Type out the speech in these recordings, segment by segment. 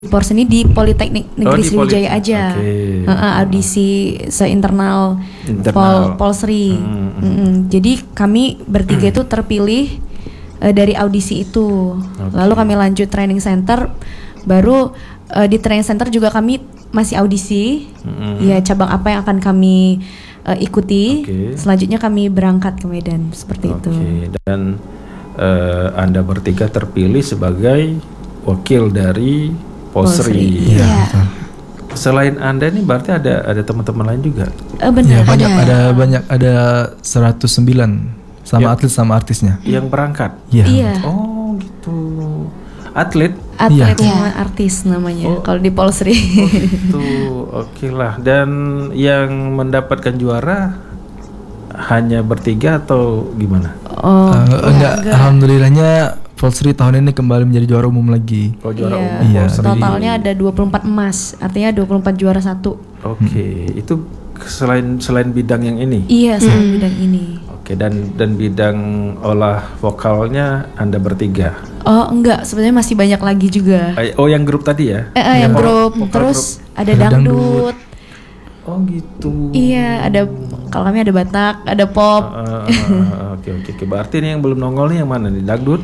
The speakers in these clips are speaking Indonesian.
Porseni di Politeknik Negeri Sriwijaya aja. Okay. Audisi seinternal Polsri. Jadi kami bertiga itu terpilih dari audisi itu. Lalu kami lanjut training center, baru di training center juga kami masih audisi. Ya, cabang apa yang akan kami ikuti. Selanjutnya kami berangkat ke Medan seperti itu. Dan Anda bertiga terpilih sebagai wakil dari Polsri. Iya. Selain Anda ini berarti ada teman-teman lain juga. Benar. Ya, banyak ada 109 sama atlet sama artisnya. Yang berangkat. Iya. Oh, gitu. Atlet sama artis namanya kalau di Polsri. Oh, gitu. Oke lah. Dan yang mendapatkan juara hanya bertiga atau gimana? Enggak. Alhamdulillahnya Polsri tahun ini kembali menjadi juara umum lagi. Oh, juara umum. Iya. Totalnya ada 24 emas, artinya 24 juara satu. Oke, itu selain bidang yang ini. Iya, selain bidang ini. Oke, dan bidang olah vokalnya Anda bertiga. Oh, enggak, sebenarnya masih banyak lagi juga. Oh, yang grup tadi ya? Yang grup, terus grup. ada dangdut. Oh, gitu. Iya, kalau kami ada Batak, ada pop. Oke. Berarti ini yang belum nongol nih yang mana nih? Dangdut.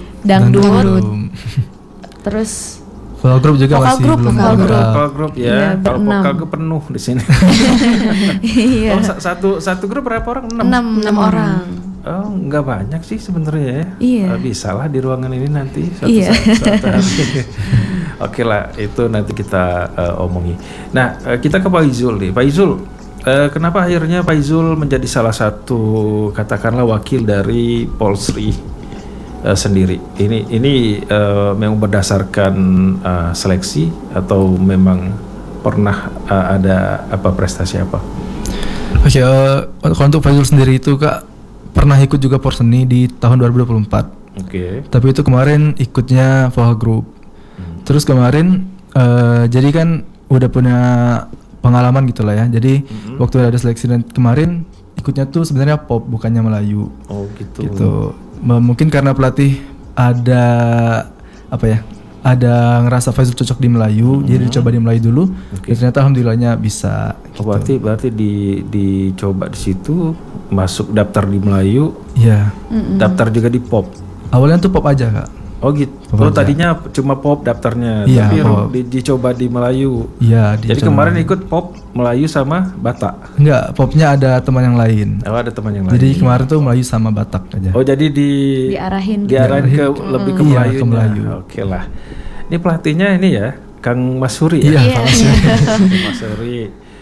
Terus vokal grup juga vokal masih grup, belum vokal grup ya. Iya, Kalau berenam. vokal grup penuh di sini. Iya. Satu grup berapa orang? 6 orang. Oh, nggak banyak sih sebenarnya ya. Iya. Bisa lah di ruangan ini nanti Iya. suatu hari. Oke lah, itu nanti kita omongi. Nah, kita ke Pak Izul nih. Pak Izul, kenapa akhirnya Pak Izul menjadi salah satu katakanlah wakil dari Polsri sendiri? Ini memang berdasarkan seleksi atau memang pernah ada apa prestasi apa? Oke, kalau untuk Pak Izul sendiri itu Kak pernah ikut juga Porseni di tahun 2024. Oke. Tapi itu kemarin ikutnya vokal group. Terus kemarin jadi kan udah punya pengalaman gitu lah ya. Jadi waktu ada seleksi dan kemarin ikutnya tuh sebenarnya pop bukannya Melayu. Oh, gitu. Gitu. Mungkin karena pelatih ada apa ya? Ada ngerasa Faizul cocok di Melayu, jadi dicoba di Melayu dulu. Dan ternyata alhamdulillahnya bisa. Oh, Gitu. berarti dicoba di situ, masuk daftar di Melayu. Iya. Daftar juga di pop. Awalnya tuh pop aja Kak. Oh gitu. Pop aja. Tadinya cuma pop daftarnya, Iya, tapi pop. dicoba di Melayu. Iya. Jadi kemarin ikut pop Melayu sama Batak. Enggak, popnya ada teman yang lain. Oh, ada teman yang lain. Jadi kemarin tuh Melayu sama Batak aja. Oh, jadi diarahin ke lebih ke Iya, Melayu. ke Melayu. Oke lah. Ini pelatihnya ini ya, Kang Mas Suri ya. Iya, Kang Mas Suri. Mas Suri.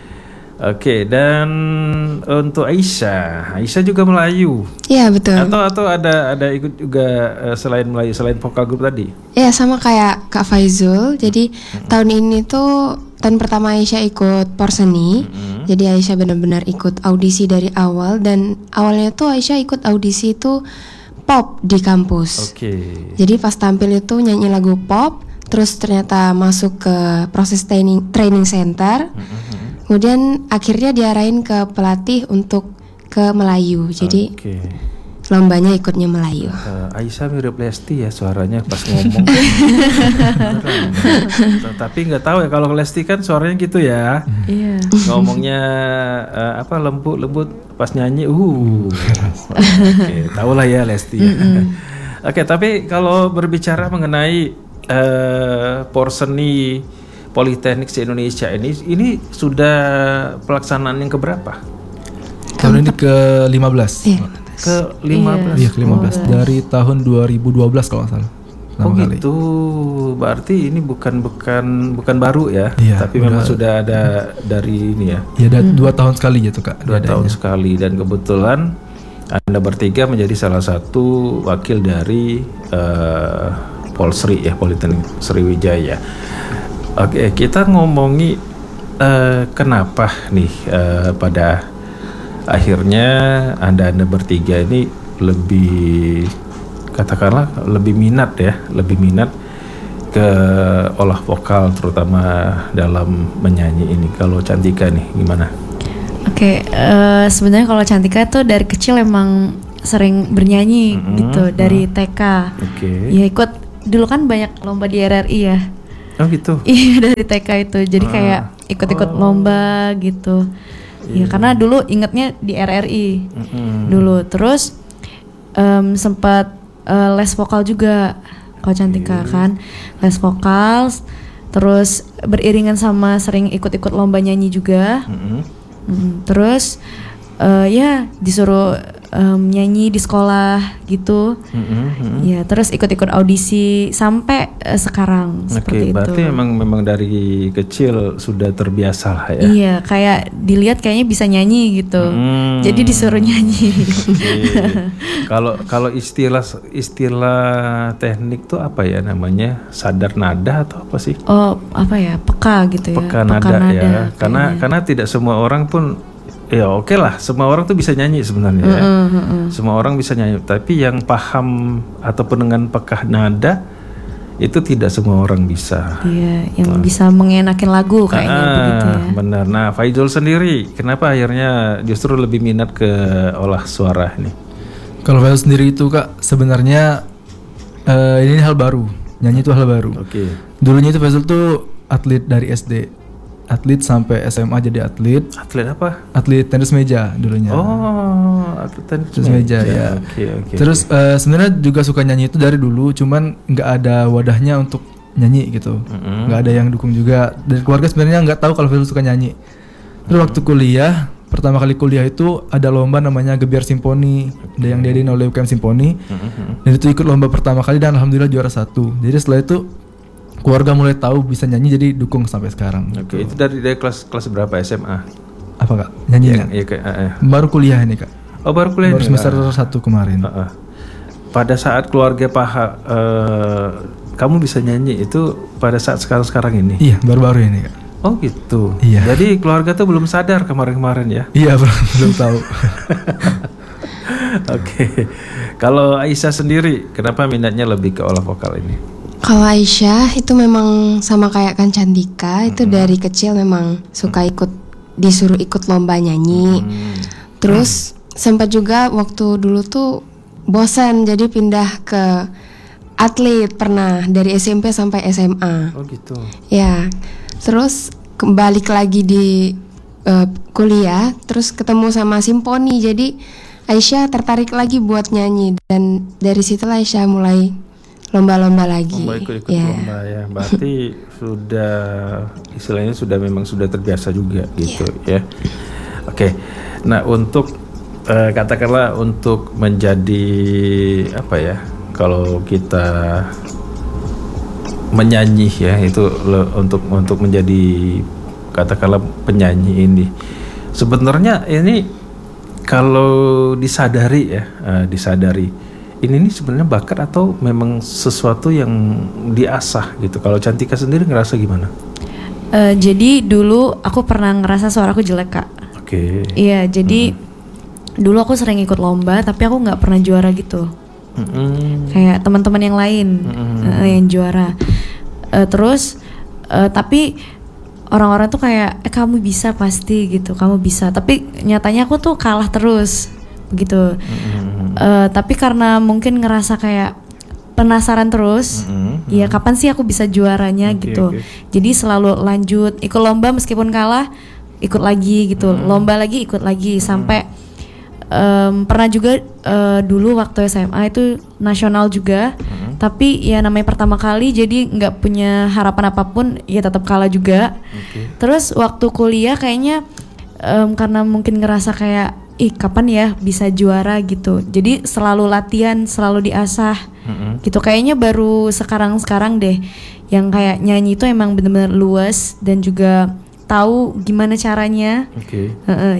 Oke, dan untuk Aisyah juga Melayu. Iya betul. Atau ada ikut juga selain Melayu, selain vokal grup tadi? Ya sama kayak Kak Faizul. Jadi tahun ini tuh tahun pertama Aisyah ikut Porseni. Jadi Aisyah benar-benar ikut audisi dari awal, dan awalnya tuh Aisyah ikut audisi itu pop di kampus. Oke. Jadi pas tampil itu nyanyi lagu pop, terus ternyata masuk ke proses training center. Kemudian akhirnya diarahin ke pelatih untuk ke Melayu. Jadi lombanya ikutnya Melayu. Aisyah mirip Lesti ya suaranya pas ngomong. Tapi nggak tahu ya, kalau Lesti kan suaranya gitu ya. Iya. Ngomongnya apa lembut pas nyanyi. Oke, tahu lah ya Lesti. Oke, tapi kalau berbicara mengenai Porseni Politeknik se-Indonesia ini sudah pelaksanaan yang keberapa? Tahun ini ke-15. Iya. Ke-15. Iya, ke-15 dari tahun 2012 kalau nggak salah. Oh gitu, berarti ini bukan baru ya, Iya, tapi memang sudah ada dari ini ya. Iya, 2 tahun sekali gitu Kak. 2 tahun sekali, dan kebetulan Anda bertiga menjadi salah satu wakil dari Polsri ya, Politeknik Sriwijaya. Oke, kita ngomongi kenapa nih pada akhirnya Anda bertiga ini lebih katakanlah lebih minat ke olah vokal, terutama dalam menyanyi ini. Kalau Cantika nih gimana? Oke, sebenarnya kalau Cantika tuh dari kecil emang sering bernyanyi gitu dari TK. Oke. Ya ikut dulu kan banyak lomba di RRI ya. Oh gitu. Iya dari TK itu. Jadi kayak ikut-ikut lomba gitu. Ya karena dulu ingetnya di RRI dulu. Terus sempat les vokal juga kalau Cantika kan. Les vokal. Terus beriringan sama sering ikut-ikut lomba nyanyi juga. Terus ya disuruh nyanyi di sekolah gitu. Ya terus ikut-ikut audisi sampai sekarang seperti itu. Berarti memang dari kecil sudah terbiasa lah ya. Iya, kayak dilihat kayaknya bisa nyanyi gitu. Jadi disuruh nyanyi. Kalau istilah teknik tuh apa ya namanya? Sadar nada atau apa sih? Oh, apa ya? Peka gitu ya. Peka nada ya. Karena tidak semua orang pun ya oke lah, semua orang tuh bisa nyanyi sebenarnya ya. Semua orang bisa nyanyi, tapi yang paham ataupun dengan peka nada itu tidak semua orang bisa. Iya, yang bisa mengenakin lagu kayaknya begitu ya. Benar. Nah, Faizul sendiri kenapa akhirnya justru lebih minat ke olah suara ini? Kalau Faizul sendiri itu Kak, sebenarnya ini hal baru. Nyanyi itu hal baru. Oke. Dulunya itu Faizul tuh atlet dari SD. Atlet sampai SMA jadi atlet. Atlet apa? Atlet tenis meja dulunya. Oh, atlet tenis meja ya. Oke. Terus sebenarnya juga suka nyanyi itu dari dulu, cuman nggak ada wadahnya untuk nyanyi gitu. Nggak ada yang dukung juga. Dari keluarga sebenarnya nggak tahu kalau Faizul suka nyanyi. Terus waktu kuliah, pertama kali kuliah itu ada lomba namanya Gebiar Simponi, yang diadain oleh UKM Simponi. Dan itu ikut lomba pertama kali dan alhamdulillah juara 1. Jadi setelah itu keluarga mulai tahu bisa nyanyi, jadi dukung sampai sekarang. Oke, itu dari kelas berapa SMA? Apa Kak? Nyanyinya? Baru kuliah ini Kak. Oh baru kuliah. Baru semester 1 kemarin. Pada saat keluarga kamu bisa nyanyi itu pada saat sekarang ini? Iya, baru-baru ini Kak. Oh gitu. Iya. Jadi keluarga tuh belum sadar kemarin-kemarin ya? Iya, belum tahu. Oke. Kalau Aisyah sendiri, kenapa minatnya lebih ke olah vokal ini? Kalau Aisyah itu memang sama kayak kan Cantika, itu dari kecil memang suka disuruh ikut lomba nyanyi. Terus sempat juga waktu dulu tuh bosan, jadi pindah ke atlet pernah dari SMP sampai SMA. Oh gitu. Ya, terus balik lagi di kuliah, terus ketemu sama Simponi, jadi Aisyah tertarik lagi buat nyanyi dan dari situlah Aisyah mulai lomba-lomba lagi. Ikut lomba ya. Berarti istilahnya memang sudah terbiasa juga gitu ya. Oke. Nah, untuk katakanlah untuk menjadi apa ya? Kalau kita menyanyi ya, itu untuk menjadi katakanlah penyanyi ini. Sebenarnya ini kalau disadari ini sebenarnya bakat atau memang sesuatu yang diasah gitu. Kalau Cantika sendiri ngerasa gimana? Jadi dulu aku pernah ngerasa suaraku jelek Kak. Oke. Iya, jadi dulu aku sering ikut lomba tapi aku nggak pernah juara gitu. Kayak teman-teman yang lain yang juara. Terus tapi orang-orang tuh kayak kamu bisa pasti gitu, kamu bisa. Tapi nyatanya aku tuh kalah terus gitu. Tapi karena mungkin ngerasa kayak penasaran terus, ya kapan sih aku bisa juaranya gitu. Jadi selalu lanjut ikut lomba meskipun kalah, ikut lagi gitu. Lomba lagi ikut lagi sampai pernah juga dulu waktu SMA itu nasional juga. Tapi ya namanya pertama kali jadi nggak punya harapan apapun, ya tetap kalah juga. Terus waktu kuliah kayaknya karena mungkin ngerasa kayak kapan ya bisa juara gitu. Jadi selalu latihan, selalu diasah gitu. Kayaknya baru sekarang deh yang kayak nyanyi itu emang benar-benar luas dan juga tahu gimana caranya.